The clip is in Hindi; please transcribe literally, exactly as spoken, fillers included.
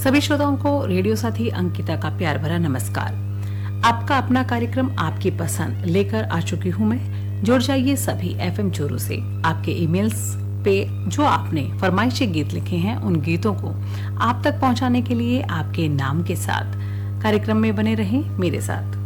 सभी श्रोताओं को रेडियो साथी अंकिता का प्यार भरा नमस्कार। आपका अपना कार्यक्रम आपकी पसंद लेकर आ चुकी हूँ मैं। जुड़ जाइए सभी एफएम चोरू से। आपके ईमेल्स पे जो आपने फरमाइशी गीत लिखे हैं उन गीतों को आप तक पहुँचाने के लिए आपके नाम के साथ कार्यक्रम में बने रहें मेरे साथ।